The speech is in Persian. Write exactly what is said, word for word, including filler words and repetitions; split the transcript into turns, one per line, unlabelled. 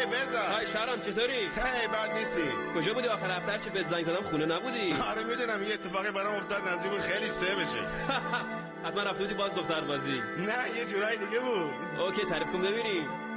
هی بزن.
های شهرام چطوری؟
هی بد نیستی.
کجا بودی آخر هفته چه بهت زنگ زدم خونه نبودی؟
آره میدونم یه اتفاقی برام افتاد نزدیک بود خیلی سه بشه.
حتما رفته بودی باز دختر بازی.
نه یه جورایی دیگه بود.
اوکی تعریف کن ببینیم.